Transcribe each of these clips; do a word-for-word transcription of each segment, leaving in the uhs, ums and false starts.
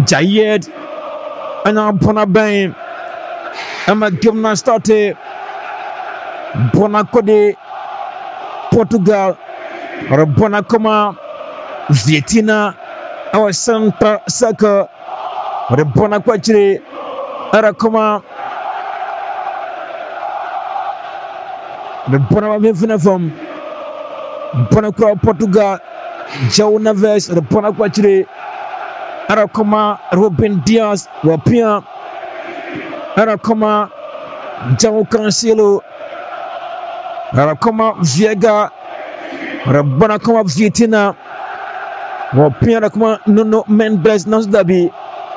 Jayed and Bonabang. I'm a gymna started Bonacode Portugal or Bonacoma Vietina our Santa Saka or Bonaquatre Aracoma the Bonavim Bonacro Portugal João Neves the Bonaquatre Aracoma Ruben Diaz Wapia Aracoma João Cancelo Aracoma Viega Bonacoma Vietina Wapia Aracoma Nuno Mendes Nasdabi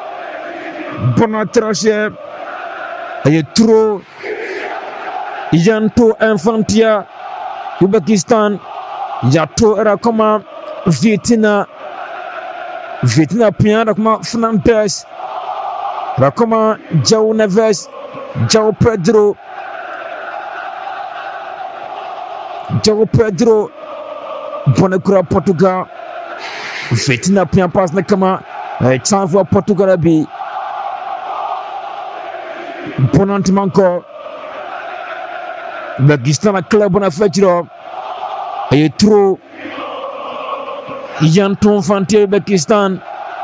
Bonatrache Ayetro Yanto Infantia Uzbekistan Yato Aracoma Vietina Vietina Pia Aracoma Fernandes Aracoma João Neves João Pedro João Pedro Bonacura Portugal Vietina Pia pass na kama time for Portugal bi Bonantimanko Uzbekistan a club na fetiro Ayetro Yanto Infantia Uzbekistan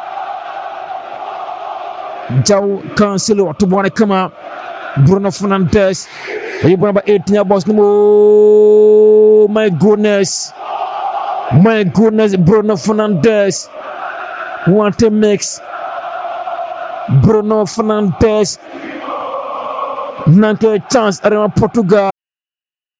João Cancelo to bona kama Bruno Fernandes you about eighteen boss no my goodness my goodness Bruno Fernandes want to mix Bruno Fernandes not a chance around Portugal